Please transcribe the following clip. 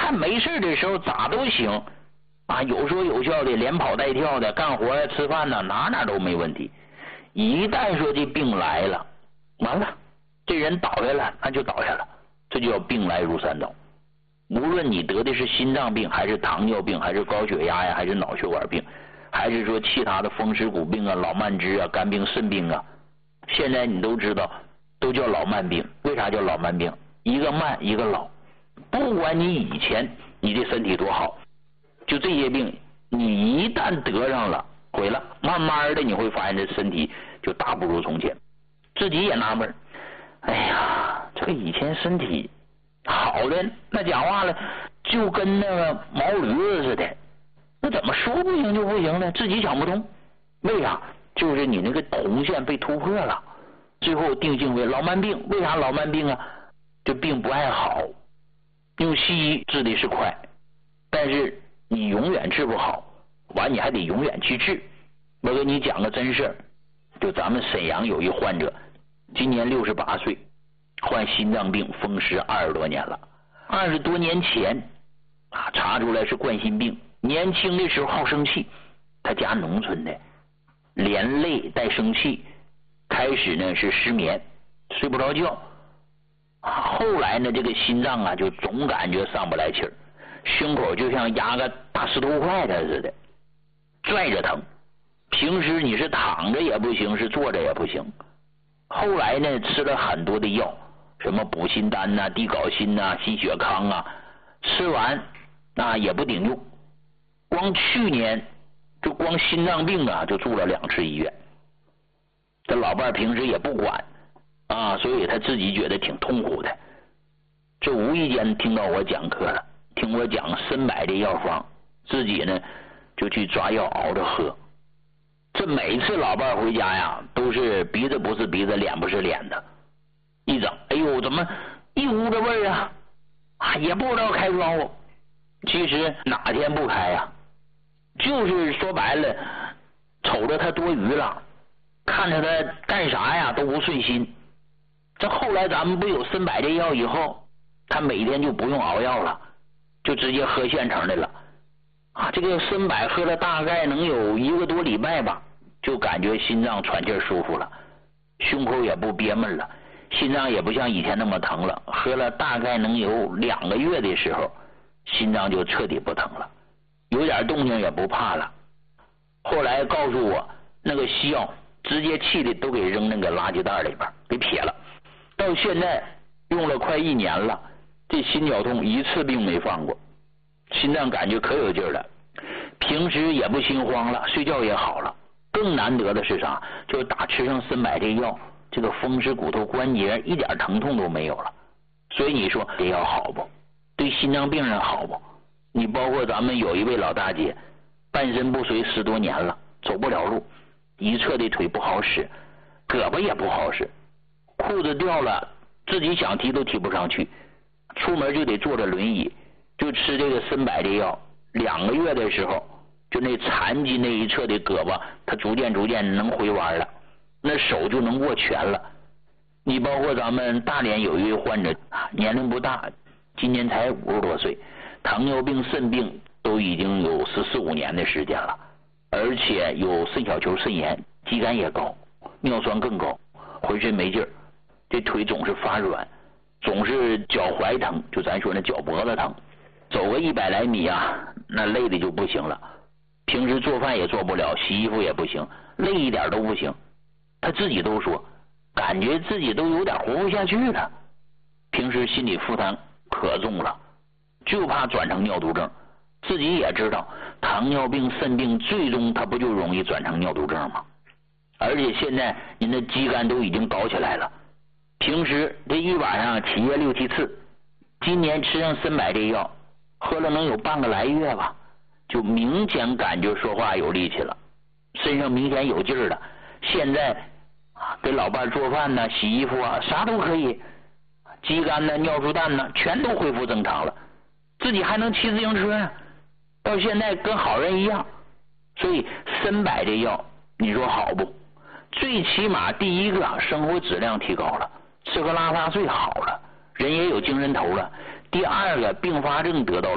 但没事的时候咋都行啊，有说有笑的，连跑带跳的，干活呀、吃饭呢，哪都没问题。一旦说这病来了，完了，这人倒下了，那就倒下了，这就叫病来如山倒。无论你得的是心脏病，还是糖尿病，还是高血压呀，还是脑血管病，还是说其他的风湿骨病啊、老慢支啊、肝病、肾病啊，现在你都知道，都叫老慢病。为啥叫老慢病？一个慢，一个老。不管你以前你的身体多好，就这些病，你一旦得上了，毁了，慢慢的你会发现这身体就大不如从前。自己也纳闷，哎呀，这个以前身体好的，那讲话了，就跟那个毛驴子似的，那怎么说不行就不行呢？自己想不通，为啥？就是你那个红线被突破了，最后定性为老慢病。为啥老慢病啊？这病不爱好，用西医治的是快，但是你永远治不好，完你还得永远去治。我给你讲个真事儿，就咱们沈阳有一患者，今年68岁，患心脏病风湿20多年了。20多年前啊，查出来是冠心病。年轻的时候好生气，他家农村的，连累带生气，开始呢是失眠，睡不着觉。后来呢，这个心脏啊就总感觉上不来气儿，胸口就像压个大石头块的似的，拽着疼。平时你是躺着也不行，是坐着也不行。后来呢，吃了很多的药，什么补心丹呐、地碘辛呐、心血康啊，吃完啊也不顶用。光去年就光心脏病啊就住了2次医院。这老伴平时也不管啊，所以他自己觉得挺痛苦的。这无意间听到我讲课了，听我讲参柏的药方，自己呢就去抓药熬着喝。这每次老伴回家呀，都是鼻子不是鼻子，脸不是脸的。一整，哎呦，怎么一屋子味儿啊？也不知道开窗户。其实哪天不开呀？就是说白了，瞅着他多余了，看着他干啥呀都不顺心。这后来咱们不有参柏这药以后，他每天就不用熬药了，就直接喝现成的了。这个参柏喝了大概能有1个多礼拜吧，就感觉心脏喘气舒服了，胸口也不憋闷了，心脏也不像以前那么疼了。喝了大概能有2个月的时候，心脏就彻底不疼了，有点动静也不怕了。后来告诉我，那个西药直接气的都给扔那个垃圾袋里边给撇了。到现在用了快1年了，这心绞痛一次病没犯过，心脏感觉可有劲了，平时也不心慌了，睡觉也好了。更难得的是啥？就是打吃上参柏这药，这个风湿骨头关节一点疼痛都没有了。所以你说这药好不？对心脏病人好不？你包括咱们有一位老大姐，半身不遂10多年了，走不了路，一侧的腿不好使，胳膊也不好使，裤子掉了自己想提都提不上去，出门就得坐着轮椅，就吃这个参柏这药。2个月的时候，就那残疾那一侧的胳膊，它逐渐能回弯了，那手就能握拳了。你包括咱们大连有一位患者，年龄不大，今年才50多岁，糖尿病、肾病都已经有14、15年的时间了，而且有肾小球肾炎，肌酐也高，尿酸更高，浑身没劲儿，这腿总是发软，总是脚踝疼，就咱说那脚脖子疼，走个100来米啊，那累的就不行了。平时做饭也做不了，洗衣服也不行，累一点都不行。他自己都说，感觉自己都有点活不下去了。平时心理负担可重了，就怕转成尿毒症。自己也知道，糖尿病、肾病最终它不就容易转成尿毒症吗？而且现在您的肌酐都已经搞起来了，平时这一晚上起夜6、7次，今年吃上参柏这药，喝了能有半个来月吧，就明显感觉说话有力气了，身上明显有劲儿了。现在给老伴做饭呢、洗衣服啊，啥都可以，肌酐呢、尿素氮呢，全都恢复正常了，自己还能骑自行车呢，到现在跟好人一样。所以参柏这药，你说好不？最起码第一个生活质量提高了，吃喝拉撒睡好了，人也有精神头了。第二个并发症得到了